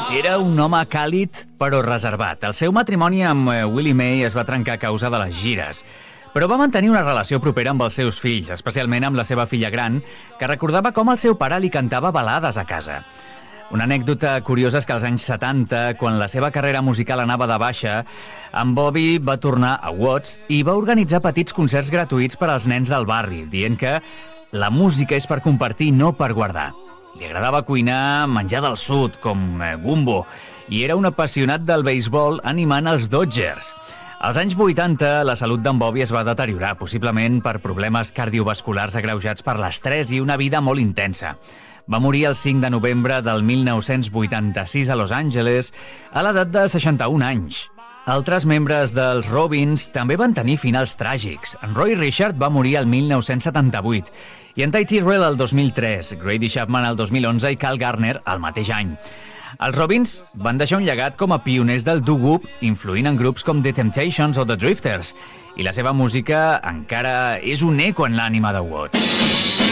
Era un home càlid però reservat. El seu matrimoni amb Willie May es va trencar a causa de les gires, però va mantenir una relació propera amb els seus fills, especialment amb la seva filla gran, que recordava com el seu pare li cantava balades a casa. Una anècdota curiosa és que als anys 70, quan la seva carrera musical anava de baixa, en Bobby va tornar a Watts i va organitzar petits concerts gratuïts per als nens del barri, dient que la música és per compartir, no per guardar. Li agradava cuinar menjar del sud, com gumbo, i era un apassionat del beisbol animant els Dodgers. Als anys 80, la salut d'en Bobby es va deteriorar, possiblement per problemes cardiovasculars agreujats per l'estrès i una vida molt intensa. Va morir el 5 de novembre del 1986 a Los Angeles, a l'edat de 61 anys. Altres membres dels Robins també van tenir finals tràgics. En Roy Richard va morir el 1978 i en Ty Tyrrell el 2003, Grady Chapman el 2011 i Cal Garner el mateix any. Els Robins van deixar un llegat com a pioners del doo-wop, influint en grups com The Temptations o The Drifters, i la seva música encara és un eco en l'ànima de Watts.